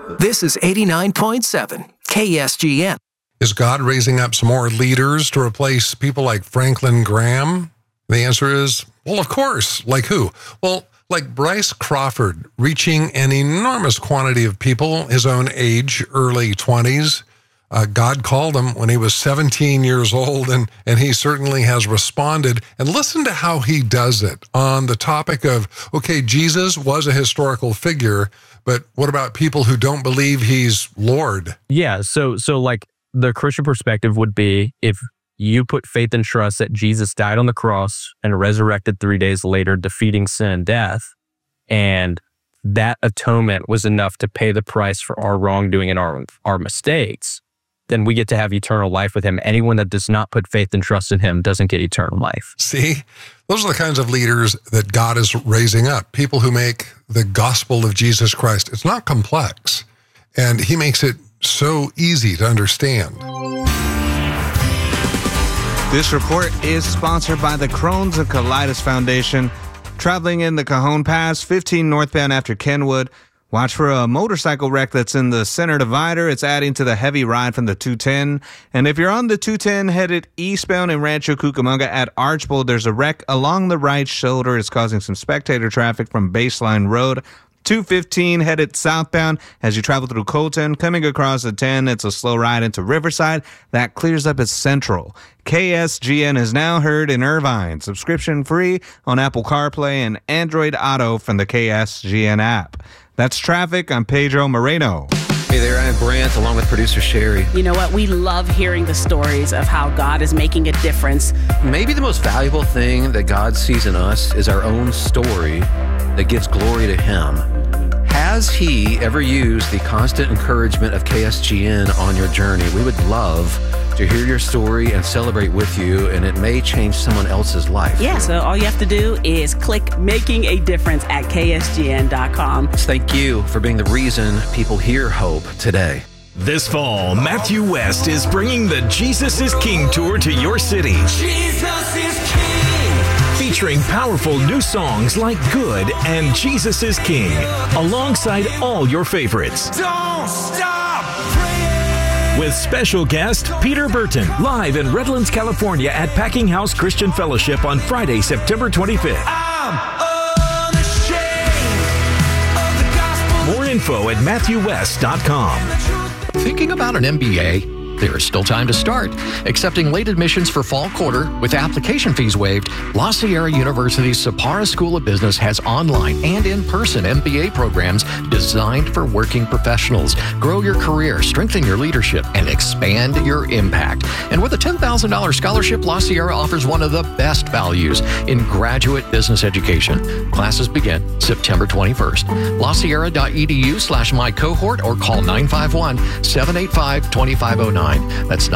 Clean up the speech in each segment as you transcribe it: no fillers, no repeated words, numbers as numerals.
This is 89.7 KSGN. Is God raising up some more leaders to replace people like Franklin Graham? The answer is, well, of course. Like who? Well, like Bryce Crawford, reaching an enormous quantity of people his own age, early 20s. God called him when he was 17 years old, and he certainly has responded. And listen to how he does it on the topic of, okay, Jesus was a historical figure, but what about people who don't believe he's Lord? Yeah, so like the Christian perspective would be, if you put faith and trust that Jesus died on the cross and resurrected 3 days later, defeating sin and death, and that atonement was enough to pay the price for our wrongdoing and our mistakes, then we get to have eternal life with him. Anyone that does not put faith and trust in him doesn't get eternal life. See, those are the kinds of leaders that God is raising up, people who make the gospel of Jesus Christ. It's not complex, and he makes it so easy to understand. This report is sponsored by the Crohn's and Colitis Foundation. Traveling in the Cajon Pass, 15 northbound after Kenwood. Watch for a motorcycle wreck that's in the center divider. It's adding to the heavy ride from the 210. And if you're on the 210 headed eastbound in Rancho Cucamonga at Archbold, there's a wreck along the right shoulder. It's causing some spectator traffic from Baseline Road. 215 headed southbound as you travel through Colton. Coming across the 10, it's a slow ride into Riverside. That clears up at Central. KSGN is now heard in Irvine. Subscription free on Apple CarPlay and Android Auto from the KSGN app. That's traffic. I'm Pedro Moreno. Hey there, I'm Brant, along with producer Sherry. You know what? We love hearing the stories of how God is making a difference. Maybe the most valuable thing that God sees in us is our own story that gives glory to Him. Has He ever used the constant encouragement of KSGN on your journey? We would love to hear your story and celebrate with you, and it may change someone else's life. Yeah, so all you have to do is click Making a Difference at KSGN.com. Thank you for being the reason people hear hope today. This fall, Matthew West is bringing the Jesus is King tour to your city. Jesus is King. Featuring powerful new songs like Good and Jesus is King, alongside all your favorites. Don't stop praying. With special guest Peter Burton, live in Redlands, California at Packing House Christian Fellowship on Friday, September 25th. I'm unashamed of the gospel. More info at MatthewWest.com. Thinking about an MBA? There is still time to start. Accepting late admissions for fall quarter with application fees waived, La Sierra University's Sapara School of Business has online and in-person MBA programs designed for working professionals. Grow your career, strengthen your leadership, and expand your impact. And with a $10,000 scholarship, La Sierra offers one of the best values in graduate business education. Classes begin September 21st. LaSierra.edu/mycohort or call 951-785-2509. That's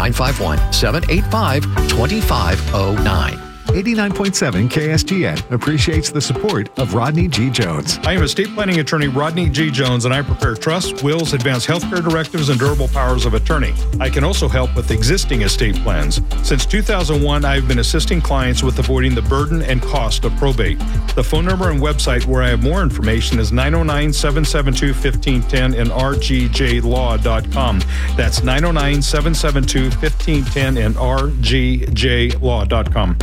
951-785-2509. 89.7 KSGN appreciates the support of Rodney G. Jones. I am estate planning attorney Rodney G. Jones, and I prepare trusts, wills, advanced healthcare directives, and durable powers of attorney. I can also help with existing estate plans. Since 2001, I have been assisting clients with avoiding the burden and cost of probate. The phone number and website where I have more information is 909-772-1510 and rgjlaw.com. That's 909-772-1510 and rgjlaw.com.